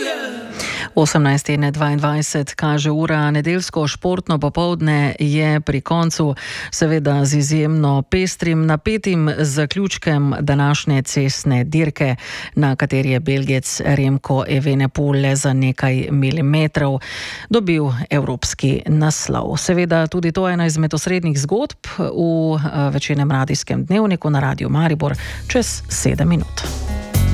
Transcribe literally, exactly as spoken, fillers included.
osemnajst dvaindvajset kaže ura, nedeljsko športno popoldne je pri koncu, seveda z izjemno pestrim, napetim zaključkem današnje cestne dirke, na kateri je Belgijec Remco Evenepoel le za nekaj milimetrov dobil evropski naslov. Seveda tudi to je ena izmed osrednjih zgodb v večernem radijskem dnevniku na Radiu Maribor čez sedem minut.